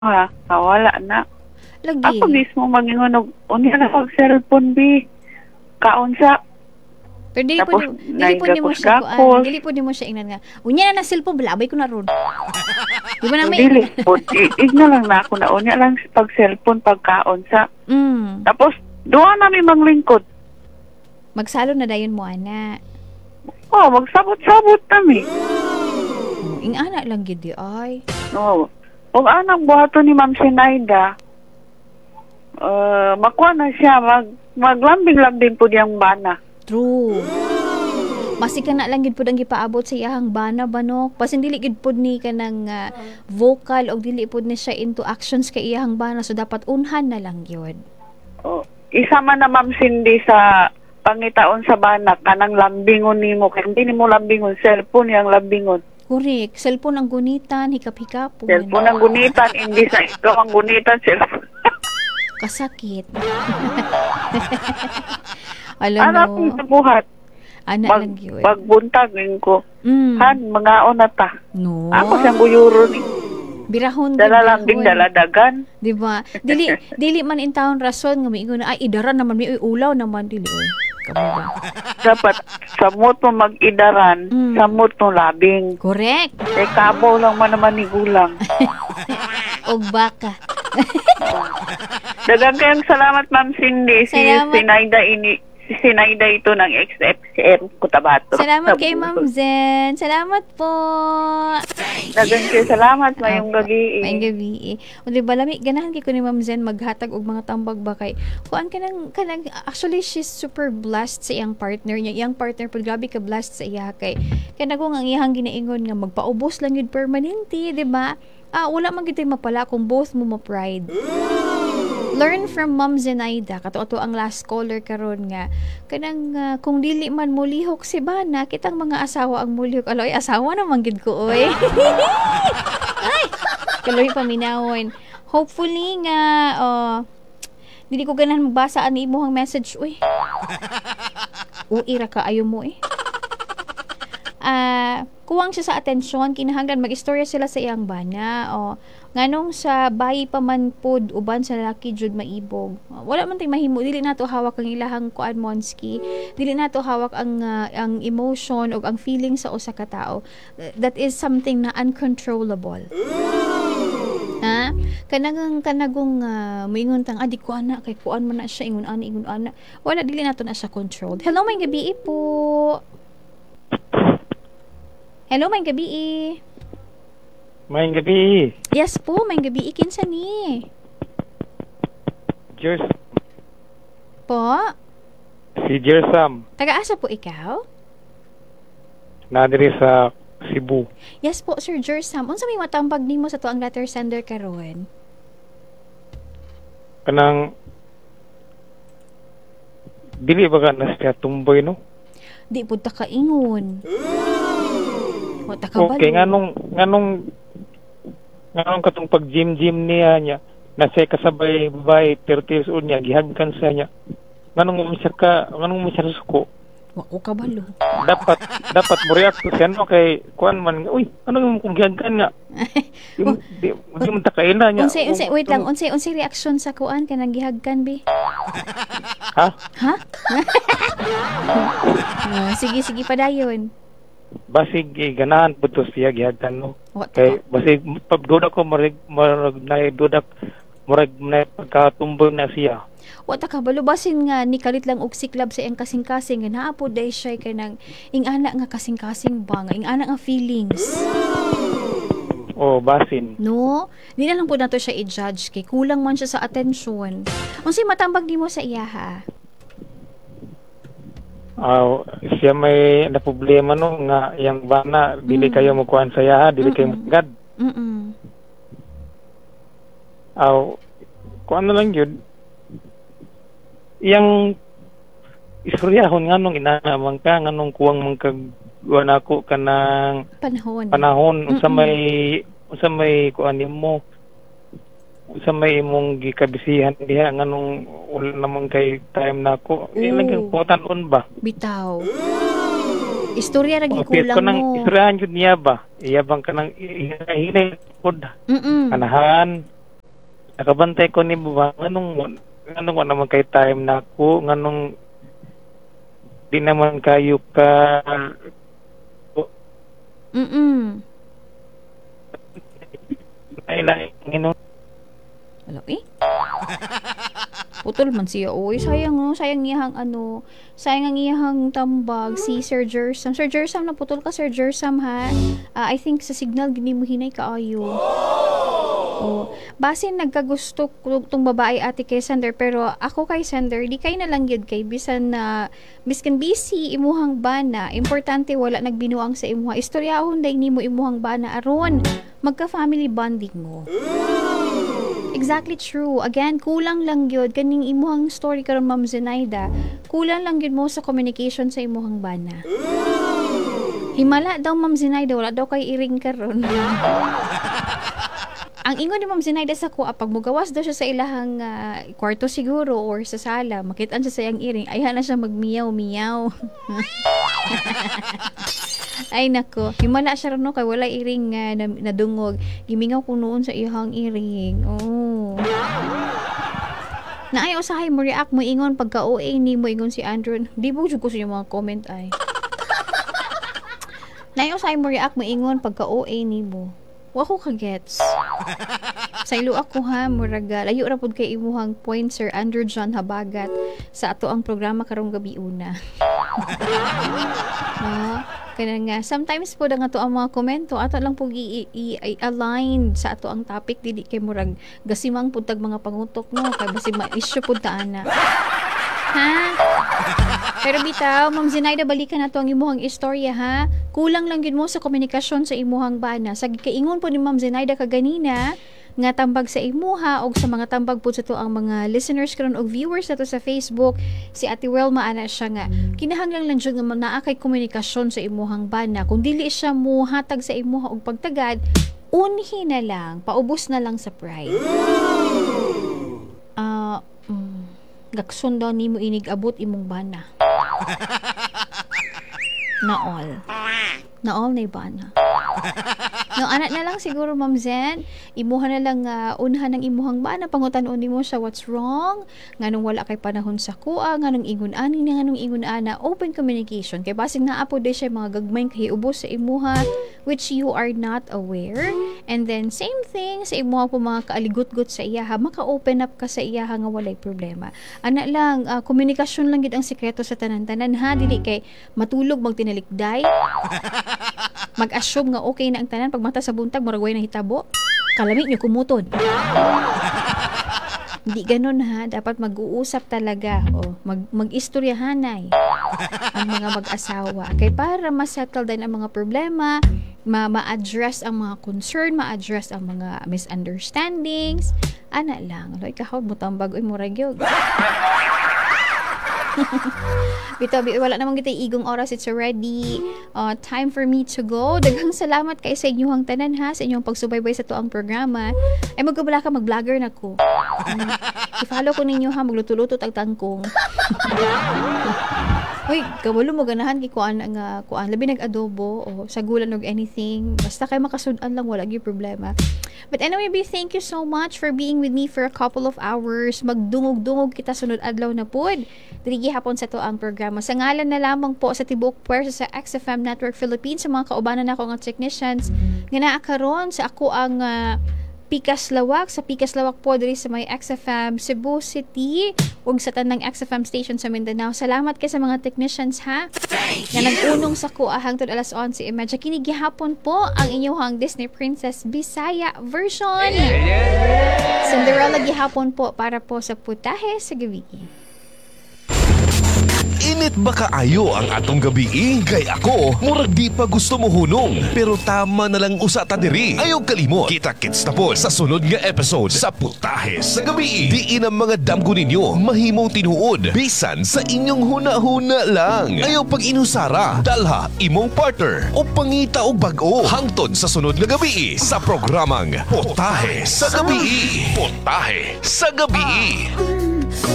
Ha, wala na. Ako Lagi. mismo mangingunog. Unya na pag-cellphone, bi. Kaon sa. Pero Tapos, dili po nimo siya naigakos-gakos. dili po nimo siya ingnan nga. Unya na cellphone balabay ko na ron. Di ba na may Dili. Igna lang na ako na. Unya lang pag-cellphone, pagkaon sa. Tapos, doon namin manglingkod. Magsalo na dayon mo ana. Oh, magsabot-sabot kami. Ing ana lang gid di ay. Oo. Kung anang buhato ni Ma'am Sinaida, makuha na siya, maglambing-lambing po diyang bana. True. Basi ka na lang gid pud ang gipaabot sa iyahang bana banok. Basin dili gid pud ni kanang vocal o dili pud ni siya into actions kay iyahang bana so dapat unhan na lang gyud. Oh, isa man na Ma'am Cindy sa pangitaon sa bana, kanang lambingon nimo, kaya hindi nimo lambingon, cellphone yang lambingon. Correct. Cellphone ang gunitan, hikap-hikapon. Cellphone ang gunitan, hindi sa ikaw ang gunitan, cellphone. Kasakit. Alam Anak mo, ko buhat. ana lang yun. Pagbuntagin ko, han, mga ta. No. Ako siyang buyuro ni. Birahon. Dala lambing, dala dagan. Diba? Dili man in town rason nga may na ay idaran naman may ulaw naman dili oy. Kamo ba? Dapat samot mo mag-idaran, samot mo labing. Correct. Eh, kabaw lang man naman ni gulang. Og baka. Dagang kayong salamat, Ma'am Cindy. Salamat. Si Sinaida ito ng XFCM Cotabato. Salamat kay Ma'am Zen. Salamat po. Dagang kayo salamat, mayong gabi. Mayong gabi. O di ba lami ganahan kay ko ni Ma'am Zen maghatag og mga tambag ba kay kuan kanang actually she's super blessed sa iyang partner niya. Iyang partner pud grabe ka blessed sa iya kay nagong ang iyang ginaingon nga magpaubos lang yun permanente, di ba? Wala man gid mapala kung both mo ma-pride. Learn from Ma'am Zenaida kato ang last caller karon nga kanang kung dili man mulihok si bana kitang mga asawa ang mulihok aloy asawa naman gid ko oy. Ay kaloy paminawon hopefully nga dili ko ganahan magbasa ani imong message uy. Uira ka ayo mo eh. Kuwang siya sa atensyon kinahanglan mag-istorya sila sa iyang bana o nganong sa bayi pa man pod uban sa lalaki jud maibog wala man tay mahimo dili nato hawak ang ilahang kuan monski dili nato hawak ang emotion o ang feeling sa usa ka tawo that is something na uncontrollable. Ha kanagong moingon tang di ko ana kay kuan man na siya ingon ana wala dili nato na siya controlled. Hello may gabi po. Hello, may gabi. May gabi. Yes po, may gabi. Kinsa ni? Po? Si Jersam. Taga-asa po ikaw? Nadiri sa Cebu. Yes po, Sir Jersam. Unsa may matambag nimo sa tuang letter sender karon? Kanang dili ba ka na siya tumboy no? Di po ta kaingon. O takabalo. Okay, nganong katong pag gym niya nasa kasabay babae 30 years old niya gihagkan sa niya. Nganong mo siya suko? Wa ko kabalo. Dapat mo react to siya no kay kuan man uy ano kung gihagkan nga. Di mo ta kaila niya. Unsay wait lang, unsay reaction sa kuan kanang gihagkan bi? Ha? Sige padayon. Basig ganahan po to siya gihagkan no. What? Kay basig pagduda ko marag dudak murag na pagkatumboy na siya. Wa ta kabalo basin nga nikalit lang og siklab sa iyang kasing-kasing nga naa po day siya kay nang ing-ana nga kasing-kasing ba nga ing-ana nga feelings. Oh, basin. No, di na lang po nato siya i-judge kay kulang man siya sa atensyon. Unsay matambag nimo sa iya ha? Siya may na problema no nga yang bana dili kayo magkuan sa iya dili kayo magad. Kuan na lang yun. Yang istoryahon nganong inanaman ka nganong kuwang mangkagwan ako kanang panahon unsa may kuan nimo sa may imong gikabisihan diha nganong wala namang kay time nako ilang putan-on ba bitaw istorya ra kulang gikulang mo kanang istoryahan jud niya ba iya bang kanang hinay pod anahan nakabantay ko ni ba nganong wa naman kay time nako nganong di naman kayo ka lain nginong Hello, putol man siya. Uy, sayang no, sayang iyahang sayang ang iyahang tambag si Sir Jersam. Sir Jersam, na putol ka Sir Jersam ha. I think sa signal gini mo hinay kaayo. Oh, basin nagkagusto tong babae ate kay Sander, pero ako kay Sander di kay na lang gyud kay bisan na miskan busy imuhang bana, importante wala nagbinuang sa imuha. Istoryahon day nimo imuhang bana aron magka family bonding mo. Exactly true. Again, kulang lang gyud kaning imuhang story karon Ma'am Zenaida. Kulang lang gyud mo sa communication sa imuhang bana. Himala daw Ma'am Zenaida, wala daw kay iring karon. Ang ingon ni Ma'am Zenaida sa kuha, pag mugawas daw siya sa ilahang kwarto siguro or sa sala, makitaan siya sa iyang iring, ayhan na siya magmiyaw-miyaw. Ay nako, himala siya ron no, kay wala iring nadungog. Gimingaw ko noon sa iyang iring. Oh. Naay usahay mo react mo ingon pagka OA ni mo ingon si Andrew. Di ba jud ko sa mga comment ay. Naay usahay mo react mo ingon pagka OA ni mo. Wa ko kagets. Sa ilo ako ha, muraga. Layo ra pud kay imuhang point Sir Andrew John Habagat sa ato ang programa karong gabi una. Kaya nga, sometimes po nga to ang mga komento, ato lang po i-align sa ato ang topic, dili kay murag gasimang pud tag mga pangutok no, kay basi ma-issue pud ta ana. Ha? Pero bitaw, Ma'am Zenaida, balikan na to ang imuhang istorya ha. Kulang lang yun mo sa komunikasyon sa imuhang bana. Sa kaingon po ni Ma'am Zenaida kaganina, nga tambag sa imuha o sa mga tambag po sa to ang mga listeners karon o viewers na to sa Facebook, si Ate Welma ana siya nga kinahanglan lang jud nga naa kay komunikasyon sa imuhang bana. Kung dili siya mo hatag sa imuha og pagtagad, unhi na lang, paubos na lang sa pride. Gakson daw nimo inig abot imong bana. Naol na bana. No, anak na lang siguro Ma'am Zen, imuha na lang unhan ng imuhang bana, pangutan-on nimo siya what's wrong, nganong wala kay panahon sa kuha, nganong ingon-ani na nganong ingon-ana, open communication. Kay basig naa po day siya mga gagmayng kahiubos sa imuha which you are not aware. And then same thing sa imuha po mga kaaligot-got sa iyaha, maka-open up ka sa iyaha nga walay problema. Ana lang, komunikasyon lang gid ang sekreto sa tanan-tanan ha, dili kay matulog magtinalikday. Mag-assume nga okay na ang tanan, pag mata sa buntag murag way na hitabo, kalamit niyo kumutod. Hindi ganun ha, dapat mag-uusap talaga o mag-istoryahanay ang mga mag-asawa kay para ma-settle din ang mga problema, ma-address ang mga concern, ma-address ang mga misunderstandings. Ana lang, loy kahod mo tambag oy murag gyud. Bitaw, wala namang kita igong oras. It's already time for me to go. Daghang salamat kay sa inyong tanan ha, sa inyong pagsubaybay sa toang programa. Ay magkabala ka, mag-vlogger na ko. I-follow ko ninyo ha, magluto-luto tagtangkong. Hoy, kabalo mo ganahan kay kuan labi nag-adobo o sagulan og anything. Basta kay makasud-an lang, wala gyud problema. But anyway, thank you so much for being with me for a couple of hours. Magdungog-dungog kita sunod adlaw na pod. Diri hapon sa to ang programa. Sa ngalan na lamang po sa tibuok puwersa sa XFM Network Philippines, sa mga kaubanan nako nga technicians nga naa karon sa ako ang Pikas Lawak, sa Pikas Lawak po diri sa may XFM Cebu City ug sa tanang XFM station sa Mindanao. Salamat kay sa mga technicians ha nga nag-unong sa kuha hangtod alas 11:30. Kini gihapon po ang inyong Disney Princess Bisaya version. Cinderella gihapon po para po sa putahe sa gabi. Init ba kaayo ang atong gabi? Kay ako, murag di pa gusto mo hunong. Pero tama na lang usa ta diri. Ayaw kalimot, kita-kits na po sa sunod nga episode sa Putahe sa Gabi. Diin ang mga damgo ninyo mahimong tinuod bisan sa inyong huna-huna lang. Ayaw pag inusara, dalha imong partner o pangita og bag-o. Hangtod sa sunod nga gabi sa programang Putahe sa Gabi. Putahe sa Gabi.